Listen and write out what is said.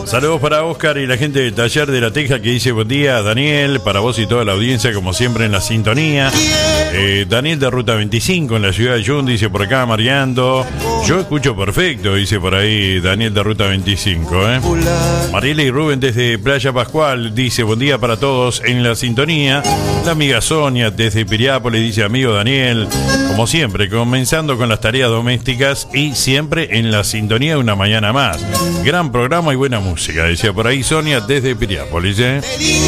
Saludos para Oscar y la gente del Taller de la Teja que dice buen día, Daniel, para vos y toda la audiencia, como siempre en la sintonía. Daniel de Ruta 25 en la ciudad de Jun, dice por acá, Mariando. Yo escucho perfecto, dice por ahí Daniel de Ruta 25. Mariela y Rubén desde Playa Pascual, dice buen día para todos en la sintonía. La amiga Sonia desde Piriápolis, dice amigo Daniel, como siempre, comenzando con las tareas domésticas y siempre en la sintonía de una mañana más. Gran programa y buena música, decía por ahí Sonia desde Piriápolis.